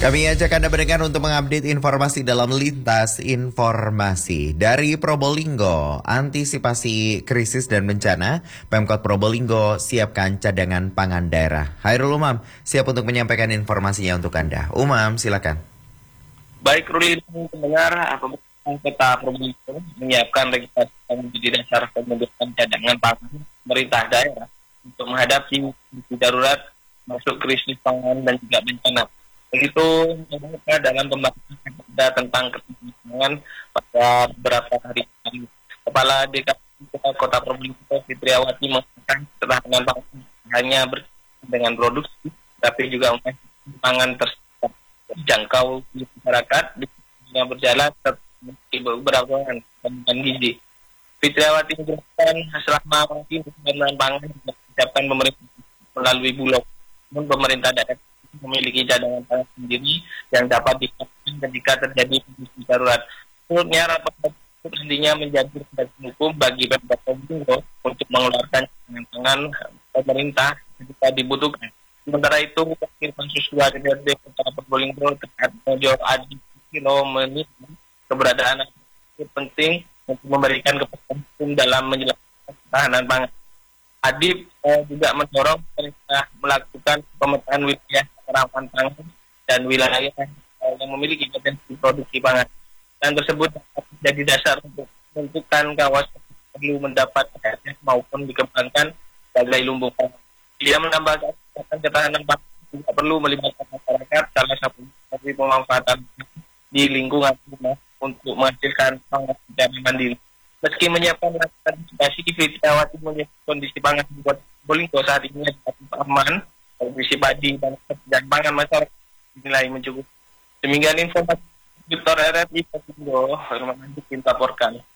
Kami ajak Anda mendengar untuk mengupdate informasi dalam lintas informasi. Dari Probolinggo, antisipasi krisis dan bencana, Pemkot Probolinggo siapkan cadangan pangan daerah. Hairul Umam siap untuk menyampaikan informasinya untuk Anda. Umam, silakan. Baik, Ruli, mendengar Kota Probolinggo menyiapkan registrasi yang menjadi dasar pembentukan cadangan pangan pemerintah daerah untuk menghadapi kondisi darurat masuk krisis pangan dan juga bencana. Begitu dalam pembahasan tentang krisis pangan pada beberapa hari lalu, Kepala DKP Kota Probolinggo Fitriawati mengatakan ketahanan pangan hanya berkaitan dengan produksi, tapi juga pangan terjangkau di masyarakat yang berjalan di beberapa dengan gizi. Fitriawati menjelaskan selama ini ketahanan pangan disiapkan pemerintah melalui Bulog, namun pemerintah daerah memiliki cadangan pangan sendiri yang dapat digunakan ketika terjadi kondisi darurat. Menurutnya rapat tersebut nantinya menjadi dasar hukum bagi Pemkot Probolinggo untuk mengeluarkan cadangan pangan pemerintah ketika dibutuhkan. Sementara itu, Wakil Mahasiswa DPRD Kota Probolinggo terkait Mojo Adi Kilo menilai keberadaan itu penting untuk memberikan kepastian hukum dalam menjelaskan ketahanan pangan. Adib juga mendorong pemerintah melakukan pemetaan wilayah rawan pangan dan wilayah yang memiliki potensi produksi pangan. Dan tersebut dapat menjadi dasar untuk menentukan kawasan yang perlu mendapat perhatian maupun dikembangkan sebagai lumbung pangan. Dia menambahkan ketahanan pangan juga perlu melibatkan masyarakat, salah satu dari pemanfaatan di lingkungan rumah untuk menghasilkan pangan secara mandiri. Meski menyiapkan antisipasi, Fitriawati menyebut kondisi pangan di Kota Probolinggo saat ini aman, kondisi padi dan pangan masyarakat dinilai mencukupi. Demikian informasi Victor RRI Probolinggo, Herman Manjukin laporkan.